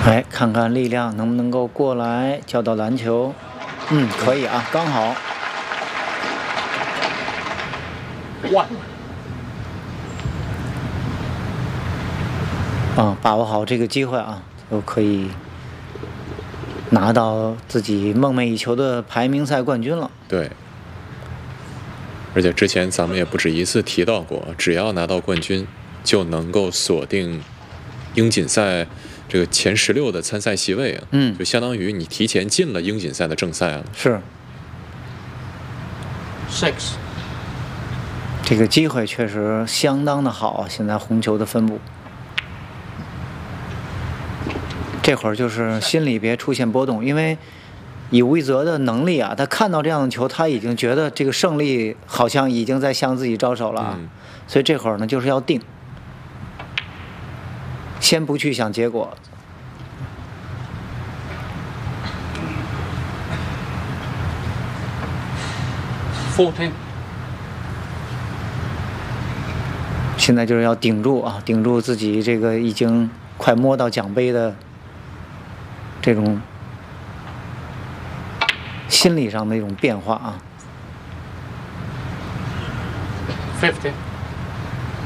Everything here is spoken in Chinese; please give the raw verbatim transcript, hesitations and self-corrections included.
来看看力量能不能够过来交到篮球。嗯，可以啊，刚好。 哇！ 啊，把握好这个机会啊，就可以拿到自己梦寐以求的排名赛冠军了。 对。而且之前咱们也不止一次提到过，只要拿到冠军，就能够锁定英锦赛这个前十六的参赛席位啊。 嗯， 就相当于你提前进了英锦赛的正赛了。 是。 Six。 这个机会确实相当的好，现在红球的分布。这会儿就是心里别出现波动，因为以吴一泽的能力啊，他看到这样的球，他已经觉得这个胜利好像已经在向自己招手了， 嗯、 所以这会儿呢就是要定，先不去想结果。 fourteen。 现在就是要顶住啊，顶住自己这个已经快摸到奖杯的这种心理上的一种变化啊。 fifteen。